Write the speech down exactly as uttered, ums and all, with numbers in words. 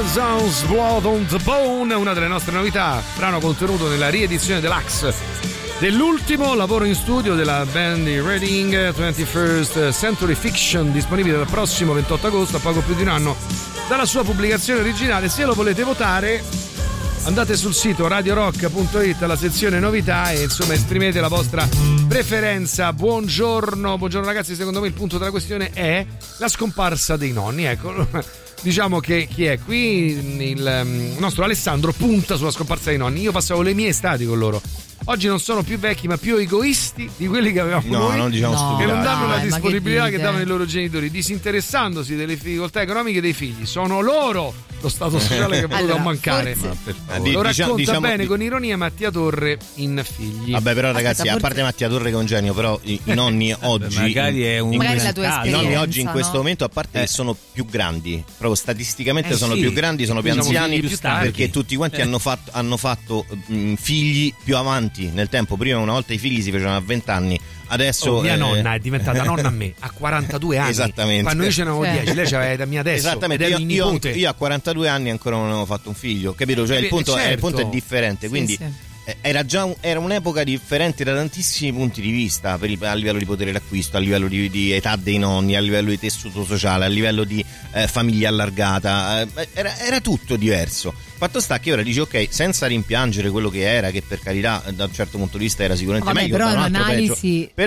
Amazon's Blood on the Bone, una delle nostre novità, brano contenuto nella riedizione deluxe dell'ultimo lavoro in studio della band di Reading, twenty-first Century Fiction, disponibile dal prossimo ventotto agosto, a poco più di un anno dalla sua pubblicazione originale. Se lo volete votare, andate sul sito radio rock punto it alla sezione novità e insomma esprimete la vostra preferenza. Buongiorno, buongiorno ragazzi, secondo me il punto della questione è la scomparsa dei nonni, ecco. Diciamo che chi è qui, il nostro Alessandro punta sulla scomparsa dei nonni. Io passavo le mie estati con loro. Oggi non sono più vecchi ma più egoisti di quelli che avevamo no, noi, non diciamo no, che non danno la dai, disponibilità che, che davano i loro genitori, disinteressandosi delle difficoltà economiche dei figli. Sono loro lo stato sociale che è venuto allora, a mancare. forse... Ma lo racconta diciamo, bene di... con ironia Mattia Torre in Figli. Vabbè, però ragazzi, Aspetta, forse... a parte Mattia Torre che è un genio, però i, i nonni oggi magari è un magari la tua i nonni oggi in questo no? momento, a parte eh. che sono più grandi, proprio statisticamente eh sono sì. più grandi, sono più Diciamo anziani, più stanchi. perché tutti quanti eh. hanno fatto, hanno fatto mh, figli più avanti nel tempo. Prima una volta i figli si facevano a venti anni, adesso oh, mia eh... nonna è diventata nonna a me a quarantadue anni. Esattamente. Quando io ce ne avevo Cioè. dieci, lei ce l'aveva da mia adesso. Esattamente, ed è io, il io, nipote. io a quarantadue anni ancora non avevo fatto un figlio, capito? Cioè il punto, certo. è, il punto è differente, quindi sì, sì. Era già un, era un'epoca differente da tantissimi punti di vista, per il, a livello di potere d'acquisto, a livello di, di età dei nonni, a livello di tessuto sociale, a livello di eh, famiglia allargata, eh, era, era tutto diverso. Fatto sta che ora dici ok, senza rimpiangere quello che era, che per carità da un certo punto di vista era sicuramente Vabbè, meglio, però da un altro l'analisi peggio,